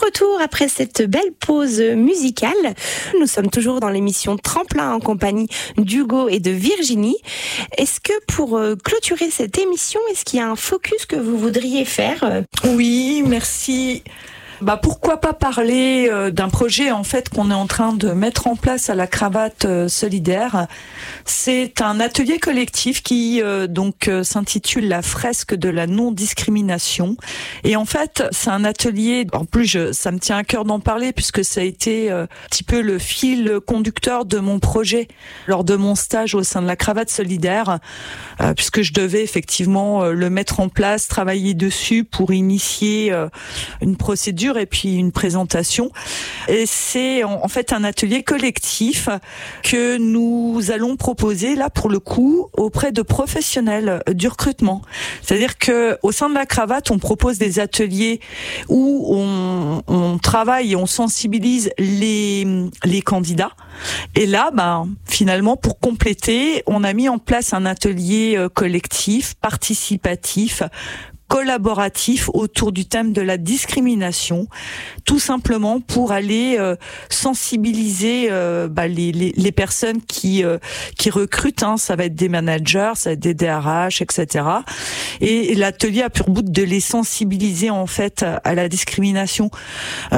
retour après cette belle pause musicale. Nous sommes toujours dans l'émission Tremplin en compagnie d'Hugo et de Virginie. Est-ce que pour clôturer cette émission, est-ce qu'il y a un focus que vous voudriez faire ? Oui, merci. Pourquoi pas parler d'un projet en fait qu'on est en train de mettre en place à la Cravate solidaire. C'est un atelier collectif qui s'intitule la fresque de la non-discrimination. Et en fait, c'est un atelier, en plus ça me tient à cœur d'en parler puisque ça a été un petit peu le fil conducteur de mon projet lors de mon stage au sein de la Cravate solidaire, puisque je devais effectivement le mettre en place, travailler dessus pour initier une procédure et puis une présentation. Et c'est en fait un atelier collectif que nous allons proposer là pour le coup auprès de professionnels du recrutement. C'est-à-dire que au sein de la Cravate, on propose des ateliers où on travaille et on sensibilise les candidats. Et là, finalement, pour compléter, on a mis en place un atelier collectif, participatif, collaboratif autour du thème de la discrimination, tout simplement pour aller sensibiliser les personnes qui recrutent. Ça va être des managers, ça va être des DRH, etc. Et l'atelier a pour but de les sensibiliser en fait à la discrimination. Pourquoi ?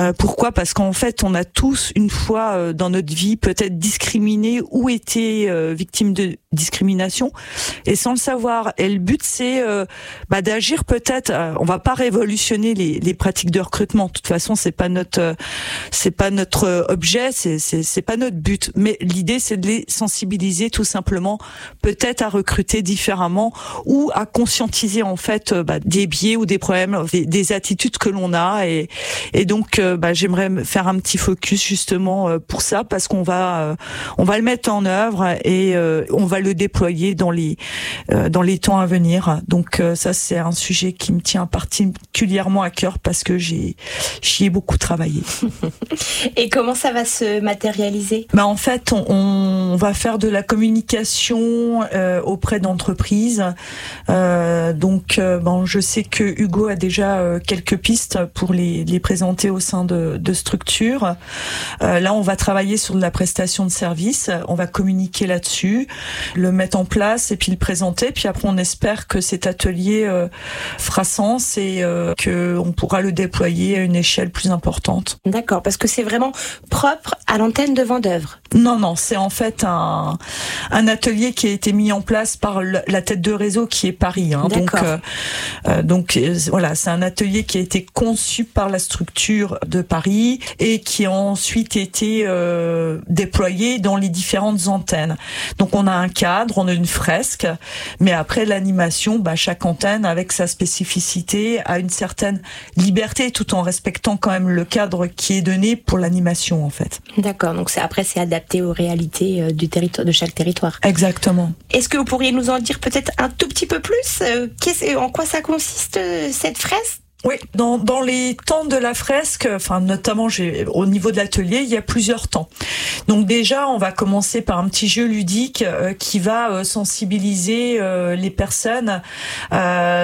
Parce qu'en fait, on a tous une fois dans notre vie peut-être discriminé ou été victime de discrimination, et sans le savoir. Et le but, c'est d'agir peut-être. On va pas révolutionner les pratiques de recrutement. De toute façon, c'est pas notre objet, c'est pas notre but. Mais l'idée, c'est de les sensibiliser tout simplement, peut-être à recruter différemment ou à conscientiser en fait des biais ou des problèmes, des attitudes que l'on a. Et donc, j'aimerais faire un petit focus justement pour ça, parce qu'on va le mettre en œuvre et on va le déployer dans les temps à venir. Donc ça, c'est un sujet qui me tient particulièrement à cœur parce que j'y ai beaucoup travaillé. Et comment ça va se matérialiser ? En fait, on va faire de la communication auprès d'entreprises. Je sais que Hugo a déjà quelques pistes pour les présenter au sein de structures. Là, on va travailler sur de la prestation de services. On va communiquer là-dessus, le mettre en place et puis le présenter. Puis après, on espère que cet atelier fera sens et qu'on pourra le déployer à une échelle plus importante. D'accord, parce que c'est vraiment propre à l'antenne de Vendeuvre. Non, c'est en fait un atelier qui a été mis en place par la tête de réseau qui est Paris. D'accord. Donc voilà, c'est un atelier qui a été conçu par la structure de Paris et qui a ensuite été déployé dans les différentes antennes. Donc on a un cadre, on a une fresque, mais après l'animation, chaque antenne avec sa spécificité a une certaine liberté tout en respectant quand même le cadre qui est donné pour l'animation en fait. D'accord, donc c'est adapté aux réalités du territoire, de chaque territoire. Exactement. Est-ce que vous pourriez nous en dire peut-être un tout petit peu plus ? En quoi ça consiste cette fresque ? Oui, dans les temps de la fresque, notamment au niveau de l'atelier, il y a plusieurs temps. Donc déjà, on va commencer par un petit jeu ludique qui va sensibiliser les personnes à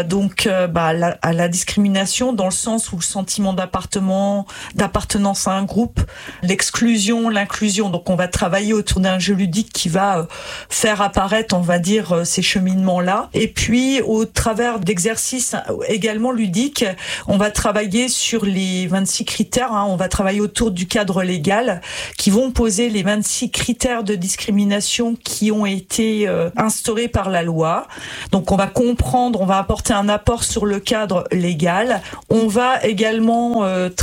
la discrimination, dans le sens où le sentiment d'appartenance à un groupe, l'exclusion, l'inclusion. Donc on va travailler autour d'un jeu ludique qui va faire apparaître, on va dire, ces cheminements-là. Et puis au travers d'exercices également ludiques, on va travailler sur les 26 critères, on va travailler autour du cadre légal qui vont poser les 26 critères de discrimination qui ont été instaurés par la loi. Donc on va comprendre, on va apporter un apport sur le cadre légal. On va également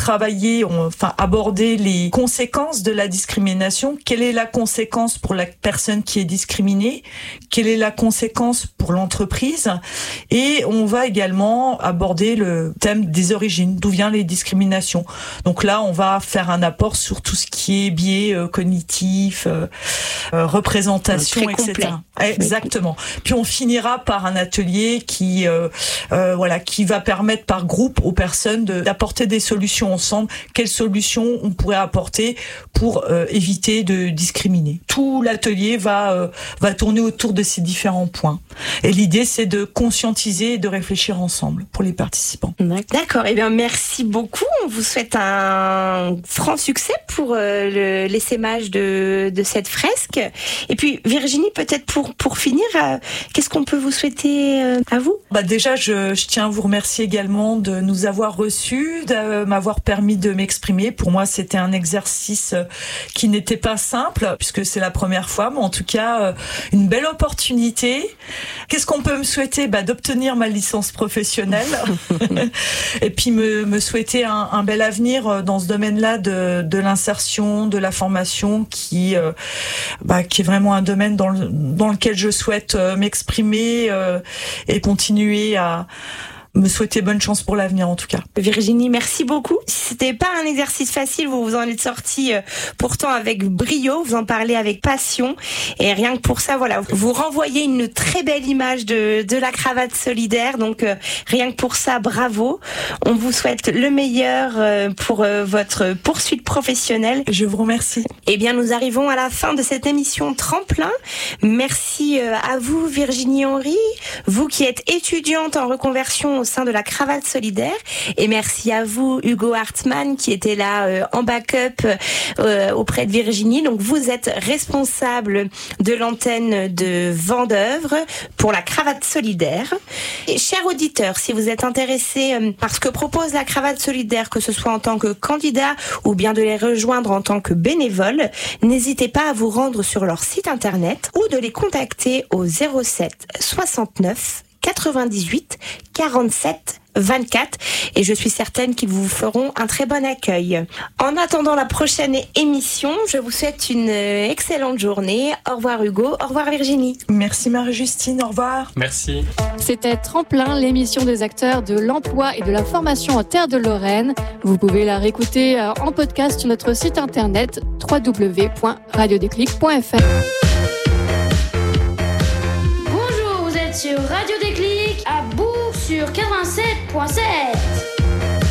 aborder les conséquences de la discrimination. Quelle est la conséquence pour la personne qui est discriminée ? Quelle est la conséquence pour l'entreprise ? Et on va également aborder le thème des origines, d'où viennent les discriminations. Donc là, on va faire un apport sur tout ce qui est biais cognitif, représentation, très etc. complet. Exactement. Puis on finira par un atelier qui va permettre par groupe aux personnes d'apporter des solutions ensemble. Quelles solutions on pourrait apporter pour éviter de discriminer. Tout l'atelier va tourner autour de ces différents points. Et l'idée, c'est de conscientiser et de réfléchir ensemble pour les participants. D'accord. Eh bien, merci beaucoup. on vous souhaite un franc succès pour l'essaimage de cette fresque. Et puis Virginie, peut-être pour finir, qu'est-ce qu'on peut vous souhaiter à vous ? Déjà, je tiens à vous remercier également de nous avoir reçus, de m'avoir permis de m'exprimer. Pour moi, c'était un exercice qui n'était pas simple, puisque c'est la première fois, mais en tout cas, une belle opportunité. Qu'est-ce qu'on peut me souhaiter ? D'obtenir ma licence professionnelle et puis me souhaiter un bel avenir dans ce domaine-là de l'insertion, de la formation qui est vraiment un domaine dans lequel je souhaite m'exprimer et continuer à me souhaiter bonne chance pour l'avenir en tout cas. Virginie, merci beaucoup. C'était pas un exercice facile, vous en êtes sortie pourtant avec brio, vous en parlez avec passion et rien que pour ça, voilà, vous renvoyez une très belle image de la cravate solidaire, donc rien que pour ça, bravo. On vous souhaite le meilleur pour votre poursuite professionnelle. Je vous remercie. Eh bien, nous arrivons à la fin de cette émission Tremplin. Merci à vous Virginie Henry, vous qui êtes étudiante en reconversion au sein de la cravate solidaire, et merci à vous Hugo Hartmann qui était là en backup auprès de Virginie. Donc vous êtes responsable de l'antenne de Vendeuvre pour la cravate solidaire. Et chers auditeurs, si vous êtes intéressés par ce que propose la cravate solidaire, que ce soit en tant que candidat ou bien de les rejoindre en tant que bénévole, n'hésitez pas à vous rendre sur leur site internet ou de les contacter au 07 69 98 47 24 et je suis certaine qu'ils vous feront un très bon accueil. En attendant la prochaine émission, je vous souhaite une excellente journée. Au revoir Hugo, au revoir Virginie. Merci Marie-Justine, au revoir. Merci. C'était Tremplin, l'émission des acteurs de l'emploi et de la formation en Terre de Lorraine. Vous pouvez la réécouter en podcast sur notre site internet www.radiodéclic.fr. Sur Radio Déclic à Bourg sur 87.7.